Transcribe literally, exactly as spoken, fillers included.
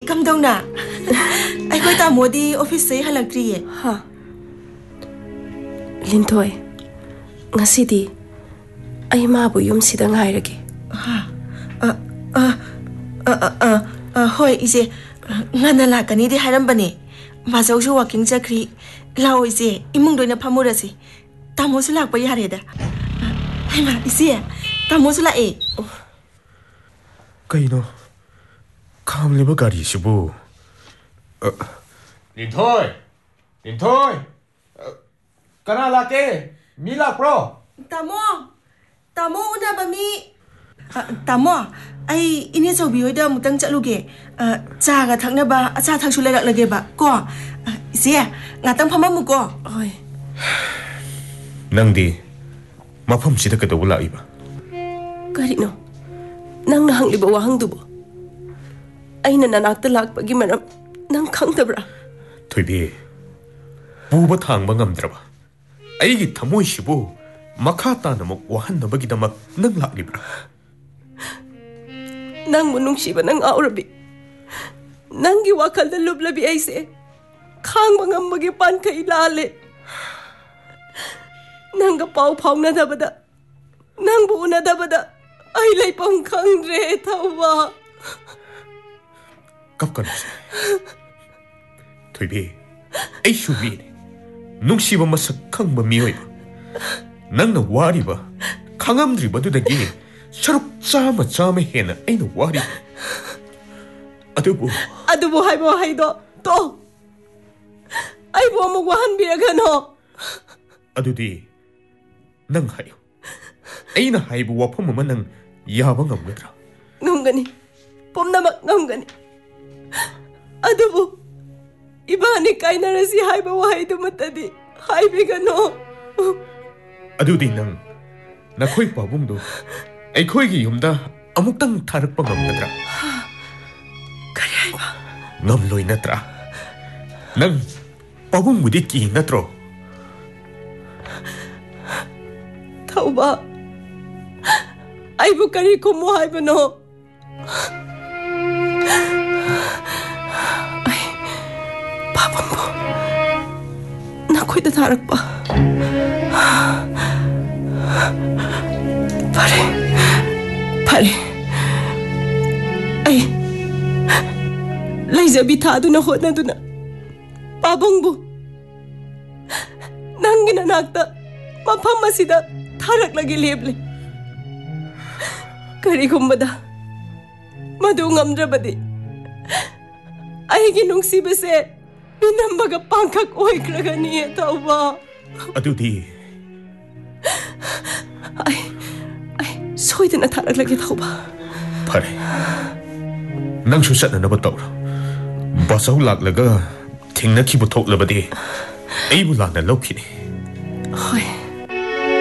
ꯀꯝꯗꯧꯅ ꯑꯩꯈꯣꯏ ꯇꯥꯃꯣꯗꯤ ꯑꯣꯐꯤꯁꯇꯩ ꯍꯜꯂꯛꯇ꯭ꯔꯤꯌꯦ ꯍꯥ ꯂꯤꯟꯊꯣꯏ ꯉꯁꯤꯗꯤ ꯑꯩ ꯃꯥꯕꯨ ꯌꯨꯝꯁꯤꯗ ꯉꯥꯏꯔꯒꯦ ꯍꯥ ꯑ ꯑ ꯑ ꯑ ꯍꯣꯏ ꯏꯆꯦ ꯉꯟꯅ ꯂꯥꯛꯀꯅꯤꯗꯤ ꯍꯥꯏꯔꯝꯕꯅꯦ ꯃꯥꯖꯧꯁꯨ ꯋꯥꯀꯤꯡ ꯆꯠꯈ꯭ꯔꯤ ꯂꯥꯛꯑꯣ ꯏꯆꯦ ꯏꯃꯨꯡꯗ ꯑꯣꯏꯅ ꯐꯝꯃꯨꯔꯁꯤ ꯇꯥꯃꯣꯁꯨ ꯂꯥꯛꯄ ꯌꯥꯔꯦꯗ ꯍꯩꯃꯥ ꯏꯆꯦ ꯇꯥꯃꯣꯁꯨ ꯂꯥꯛꯑꯦ ꯀꯩꯅꯣ ꯈꯥꯝꯂꯤꯕ ꯒꯥꯔꯤꯁꯤꯕꯨ ꯂꯤꯟꯊꯣꯏ ꯂꯤꯟꯊꯣꯏ ꯀꯅꯥ ꯂꯥꯛꯀꯦ ꯃꯤ ꯂꯥꯛꯄ꯭ꯔꯣ ꯇꯥꯃꯣ ꯇꯥꯃꯣ ꯎꯅꯕ ꯃꯤ ꯇꯥꯃꯣ ꯑꯩ ꯏꯅꯦꯆꯧꯕꯤ ꯍꯣꯏꯗ ꯑꯃꯨꯛꯇꯪ ꯆꯠꯂꯨꯒꯦ ꯆꯥꯒ ꯊꯛꯅꯕ ꯑꯆꯥ ꯑꯊꯛꯁꯨ ꯂꯩꯔꯛꯂꯒꯦꯕ ꯀꯣ ꯏꯆꯦ ꯉꯥꯛꯇꯪ ꯐꯝꯃꯝꯃꯨꯀꯣ ꯍꯣꯏ ꯅꯪꯗꯤ ꯃꯐꯝꯁꯤꯗ ꯀꯩꯗꯧꯕ ꯂꯥꯛꯏꯕ ꯀꯔꯤꯅꯣ ꯅꯪꯅ ꯍꯪꯂꯤꯕ ꯋꯥꯍꯪꯗꯨꯕꯨ ꯑꯩꯅ ꯅꯅꯥꯛꯇ ꯂꯥꯛꯄꯒꯤ ꯃꯔꯝ ꯅꯪ ꯈꯪꯗꯕ꯭ꯔꯥ ꯊꯣꯏꯕꯤ ꯄꯨꯕ ꯊꯥꯡꯕ ꯉꯝꯗ꯭ꯔꯕ ꯑꯩꯒꯤ ꯊꯃꯣꯏꯁꯤꯕꯨ ꯃꯈꯥ ꯇꯥꯅ ꯑꯃꯨꯛ ꯋꯥꯍꯟꯅꯕꯒꯤꯗꯃꯛ ꯅꯪ ꯂꯥꯛꯂꯤꯕ꯭ꯔꯥ ꯅꯪꯕꯨ ꯅꯨꯡꯁꯤꯕꯅ ꯉꯥꯎꯔꯕꯤ ꯅꯪꯒꯤ ꯋꯥꯈꯜꯗ ꯂꯨꯞꯂꯕꯤ ꯑꯩꯁꯦ ꯈꯥꯡꯕ ꯉꯝꯕꯒꯤ ꯄꯥꯟꯈꯩ ꯂꯥꯜꯂꯦ ꯅꯪꯒ ꯄꯥꯎ ꯐꯥꯎꯅꯗꯕꯗ ꯅꯪꯕꯨ ꯎꯅꯗꯕꯗ ꯑꯩ ꯂꯩꯐꯝ ꯈꯪꯗ꯭ꯔꯦ ꯊꯧꯕ ꯀꯞꯀꯅꯨꯁꯦ ꯊꯣꯏꯕꯤ ꯑꯩꯁꯨ ꯃꯤꯅꯤ ꯅꯨꯡꯁꯤꯕ ꯃꯁꯛ ꯈꯪꯕ ꯃꯤꯑꯣꯏꯕ ꯅꯪꯅ ꯋꯥꯔꯤꯕ ꯈꯪꯉꯝꯗ꯭ꯔꯤꯕꯗꯨꯗꯒꯤ ꯁꯔꯨꯛ ꯆꯥꯝꯃ ꯆꯥꯝꯃ ꯍꯦꯟꯅ ꯑꯩꯅ ꯋꯥꯔꯤ ꯑꯗꯨꯕꯨ ꯑꯗꯨꯕꯨ ꯍꯥꯏꯕ ꯋꯥꯍꯩꯗꯣ ꯇꯣ ꯑꯩꯕꯨ ꯑꯃꯨꯛ ꯋꯥꯍꯟꯕꯤꯔꯒꯅꯣ ꯑꯗꯨꯗꯤ ꯅꯪ ꯍꯥꯏꯌꯨ ꯑꯩꯅ ꯍꯥꯏꯕ ꯋꯥꯐꯝ ꯑꯃ ꯅꯪ ꯌꯥꯕ ꯉꯝꯒꯗ꯭ꯔꯥ ꯉꯝꯒꯅꯤ ꯄꯨꯝꯅꯃꯛ ꯉꯝꯒꯅꯤ ꯑꯗꯨꯕꯨ 이번에 까이나라시 하이바 와이도 못하디 하이비가노 ꯑꯗꯨꯗꯤ ꯅꯪ ꯅꯈꯣꯏ ꯄꯥꯕꯨꯡꯗꯣ ꯑꯩꯈꯣꯏꯒꯤ ꯌꯨꯝꯗ ꯑꯃꯨꯛꯇꯪ ꯊꯥꯔꯛꯄ ꯉꯝꯒꯗ꯭ꯔꯥ? ꯀꯔꯤ ꯍꯥꯏꯕ? ꯉꯝꯂꯣꯏ ꯅꯠꯇ꯭ꯔꯥ? ꯅꯪ ꯄꯥꯕꯨꯡꯕꯨꯗꯤ ꯀꯤ ꯅꯠꯇ꯭ꯔꯣ? ꯊꯧꯕ ꯑꯩꯕꯨ ꯀꯔꯤ ꯈꯨꯝꯃꯨ ꯍꯥꯏꯕꯅꯣ? ꯑꯩ ꯄꯥꯕꯨꯡꯕꯨ ꯅꯈꯣꯏꯗ ꯊꯥꯔꯛꯄ ꯐꯔꯦ ꯐꯔꯦ ꯑꯩ ꯂꯩꯖꯕꯤ ꯊꯥꯗꯨꯅ ꯍꯣꯠꯅꯗꯨꯅ ꯄꯥꯕꯨꯡꯕꯨ ꯅꯪꯒꯤ ꯅꯅꯥꯛꯇ ꯃꯐꯝ ꯑꯁꯤꯗ ꯊꯥꯔꯛꯂꯒꯦ ꯂꯦꯞꯂꯦ ꯀꯔꯤꯒꯨꯝꯕꯗ ꯃꯗꯨ ꯉꯝꯗ꯭ꯔꯕꯗꯤ ꯑꯩꯒꯤ ꯅꯨꯡꯁꯤꯕꯁꯦ ꯄꯤꯅꯝꯕꯒ ꯄꯥꯡꯈꯛ ꯑꯣꯏꯈ꯭ꯔꯒꯅꯤ ꯇꯧꯕ ꯑꯗꯨꯗꯤ ꯑꯩ ꯑꯩ ꯁꯣꯏꯗꯅ ꯊꯥꯔꯛꯂꯒꯦ ꯇꯧꯕ ꯐꯔꯦ ꯅꯪꯁꯨ ꯆꯠꯅꯅꯕ ꯇꯧꯔꯣ ꯕꯥꯆꯧ ꯂꯥꯛꯂꯒ ꯊꯦꯡꯅꯈꯤꯕ ꯊꯣꯛꯂꯕꯗꯤ ꯑꯩꯕꯨ ꯂꯥꯟꯅ ꯂꯧꯈꯤꯅꯤ ꯍꯣꯏ